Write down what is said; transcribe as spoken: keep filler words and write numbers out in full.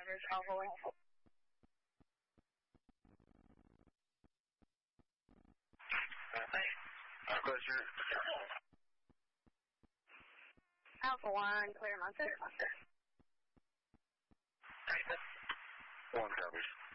Riders, Alpha one. Our question. Alpha one, clear Monster. One copies.